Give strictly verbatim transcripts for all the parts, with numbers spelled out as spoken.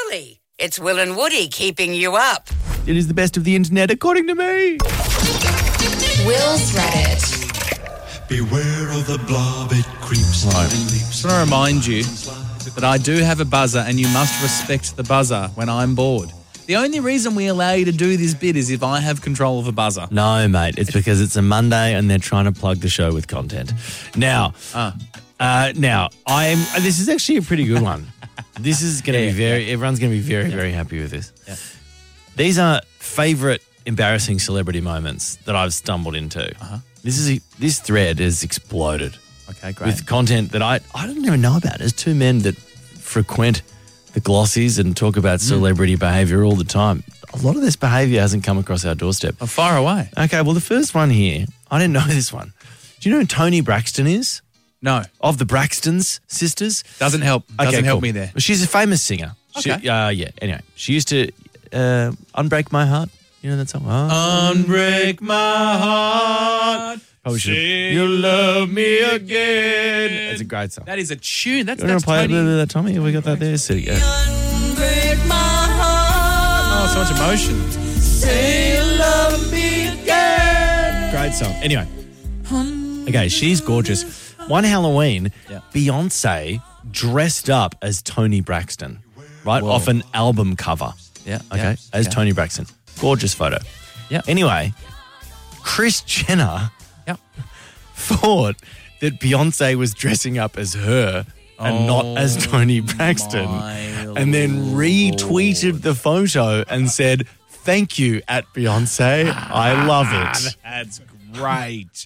Really? It's Will and Woody keeping you up. It is the best of the internet, according to me. Will's Reddit. Beware of the blob, it creeps Right. and leaps. I want to remind you that I do have a buzzer and you must respect the buzzer when I'm bored. The only reason we allow you to do this bit is if I have control of a buzzer. No, mate, it's because it's a Monday and they're trying to plug the show with content. Now, Ah. uh, now I'm. uh, This is actually a pretty good one. This is going to Yeah, be very. Everyone's going to be very, very happy with this. Yeah. These are favourite embarrassing celebrity moments that I've stumbled into. Uh-huh. This is a, this thread has exploded Okay, great. with content that I I didn't even know about. There's two men that frequent the glossies and talk about celebrity behaviour all the time. A lot of this behaviour hasn't come across our doorstep. Oh, far away. Okay, well, the first one here, I didn't know this one. Do you know who Toni Braxton is? No, Of the Braxtons sisters? doesn't help. Doesn't Okay, help cool. me there. Well, she's a famous singer. She, Okay. uh, yeah, anyway. She used to uh, Unbreak My Heart. You know that song? Oh, Unbreak my heart. probably should. Say You love me again. It's a great song. That is a tune. That's, You want that's to play a Tony. little bit of that, Tommy? Have we got that there? So, yeah. Break my heart. Oh, so much emotion. Say you love me again. Great song. Anyway. Okay, she's gorgeous. One Halloween, Yeah. Beyonce dressed up as Toni Braxton, right? Whoa. Off an album cover. Yeah. Okay, yeah, as yeah. Toni Braxton. Gorgeous photo. Yeah. Anyway, Kris Jenner Yeah. thought that Beyonce was dressing up as her and not as Toni Braxton, my and then retweeted the photo and said, "Thank you at Beyonce. I love it." That's great.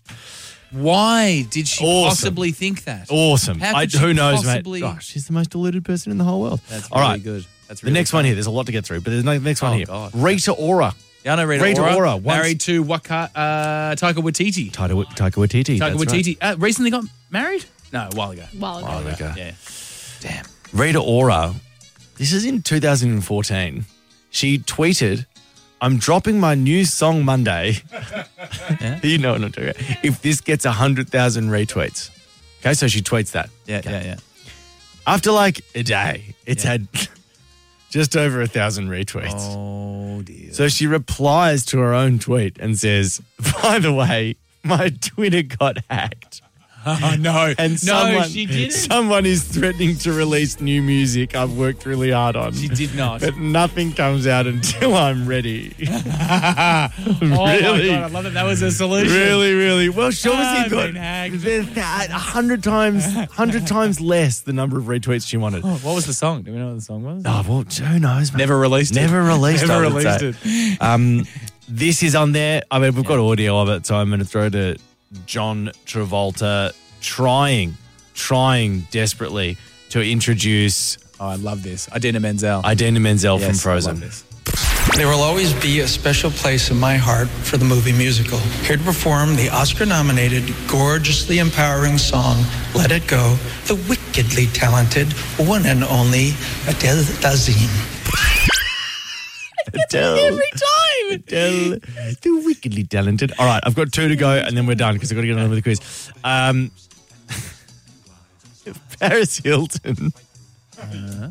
Why did she Awesome. possibly think that? Awesome. How I, could she who knows, possibly- mate? Oh, she's the most deluded person in the whole world. That's All really right. good. That's The really next one here, there's a lot to get through, but there's no next one Oh, here. God. Rita Ora. Yeah, I know Rita, Rita Ora, Ora, once- married to Waka, uh, Taika Waititi. Taika, Taika Waititi. Taika that's right. Waititi uh, recently got married? No, a while ago. While ago. Oh, okay. Yeah. Damn. Rita Ora, this is in two thousand fourteen. She tweeted, "I'm dropping my new song Monday." Yeah. You know what I'm talking about. If this gets one hundred thousand retweets. Okay, so she tweets that. Yeah, Okay. yeah, yeah. After like a day, it's Yeah. had just over a thousand retweets. Oh, dear. So she replies to her own tweet and says, "By the way, my Twitter got hacked." Oh, no. And no, someone, she didn't. someone is threatening to release new music I've worked really hard on. She did not. But nothing comes out until I'm ready. Oh, really? my God. I love that. That was a solution. Really, really. Well, she I've obviously been hacked. got a hundred times, hundred times less the number of retweets she wanted. Oh, what was the song? Do we know what the song was? Oh, well, who knows, mate? Never released it. Never released Never I would released say. it. Um, this is on there. I mean, we've got audio of it, so I'm going to throw to John Travolta trying, trying desperately to introduce Oh, I love this. Idina Menzel. Idina Menzel Yes, from I Frozen. love this. There will always be a special place in my heart for the movie musical. Here to perform the Oscar-nominated, gorgeously empowering song, Let It Go, the wickedly talented, one and only Adele Dazeem. Adele. Every time. Adele. The wickedly talented. All right, I've got two to go and then we're done because I've got to get on with the quiz. Um, Paris Hilton Uh-huh.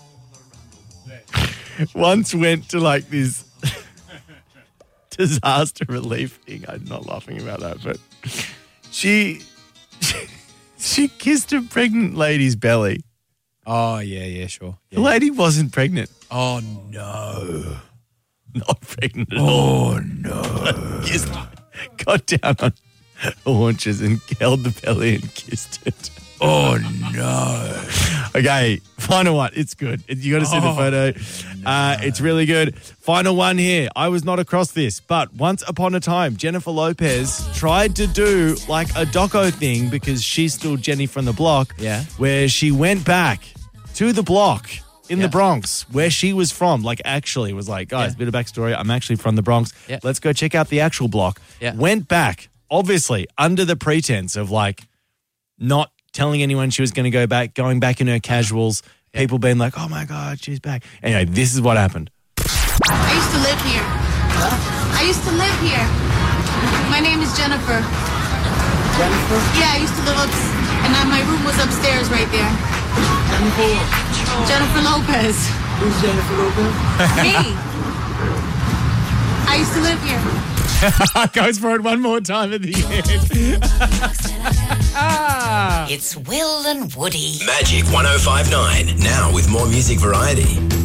once went to like this disaster relief thing. I'm not laughing about that, but she, she, she kissed a pregnant lady's belly. Oh, yeah, yeah, sure. The lady wasn't pregnant. Oh, no. Not pregnant at all. Oh, no. Just got down on her haunches and held the belly and kissed it. Oh, no. Okay, final one. It's good. You got to see the Oh, photo. Uh, it's really good. Final one here. I was not across this, but once upon a time, Jennifer Lopez tried to do like a doco thing because she's still Jenny from the block. Yeah. Where she went back to the block in Yeah. the Bronx where she was from. Like actually was like, guys, Yeah. a bit of backstory. I'm actually from the Bronx. Yeah. Let's go check out the actual block. Yeah. Went back, obviously, under the pretense of like not telling anyone she was going to go back, going back in her casuals, people being like, oh my God, she's back. Anyway, this is what happened. I used to live here. I used to live here. My name is Jennifer. Jennifer? Yeah, I used to live up, and uh, my room was upstairs right there. Jennifer? Jennifer Lopez. Who's Jennifer Lopez? Me. I used to live here. Goes for it one more time at the end. ah. It's Will and Woody. Magic one oh five point nine. Now with more music variety.